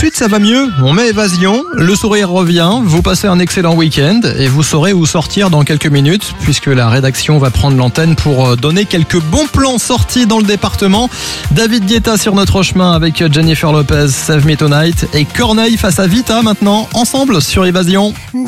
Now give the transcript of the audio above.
suite, ça va mieux. On met Évasion, le sourire revient, vous passez un excellent week-end et vous saurez où sortir dans quelques minutes puisque la rédaction va prendre l'antenne pour donner quelques bons plans sortis dans le département. David Guetta sur notre chemin avec Jennifer Lopez, Save Me Tonight et Corneille face à Vita maintenant, ensemble sur Évasion.